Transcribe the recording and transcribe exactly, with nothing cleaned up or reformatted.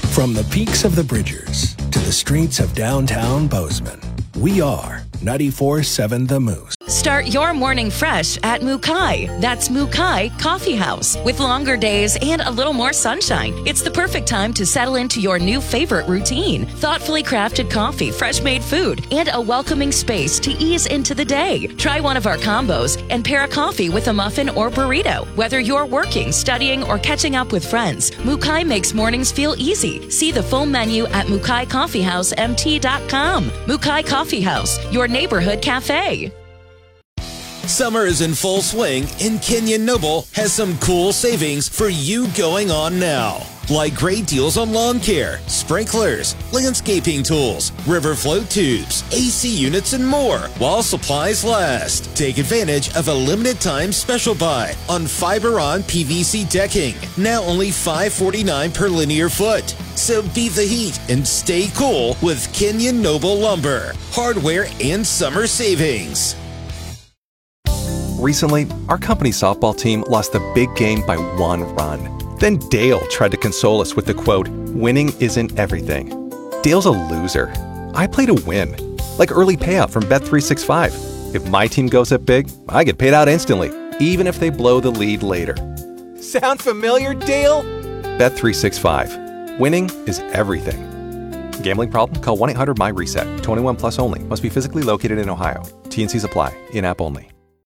From the peaks of the Bridgers to the streets of downtown Bozeman, we are ninety-four point seven The Moose. Start your morning fresh at Mukai. That's Mukai Coffee House. With longer days and a little more sunshine, it's the perfect time to settle into your new favorite routine. Thoughtfully crafted coffee, fresh made food, and a welcoming space to ease into the day. Try one of our combos and pair a coffee with a muffin or burrito. Whether you're working, studying, or catching up with friends, Mukai makes mornings feel easy. See the full menu at mukai coffee house m t dot com. Mukai Coffee House, your neighborhood cafe. Summer is in full swing, and Kenyon Noble has some cool savings for you going on now. Like great deals on lawn care, sprinklers, landscaping tools, river float tubes, A C units, and more while supplies last. Take advantage of a limited time special buy on Fiberon P V C decking, now only five forty-nine per linear foot. So beat the heat and stay cool with Kenyon Noble Lumber, hardware and summer savings. Recently, our company softball team lost the big game by one run. Then Dale tried to console us with the quote, "Winning isn't everything." Dale's a loser. I play to win. Like early payout from Bet three sixty-five. If my team goes up big, I get paid out instantly, even if they blow the lead later. Sound familiar, Dale? Bet three sixty-five. Winning is everything. Gambling problem? Call one eight hundred M Y RESET. twenty-one plus only. Must be physically located in Ohio. T and Cs apply. In-app only.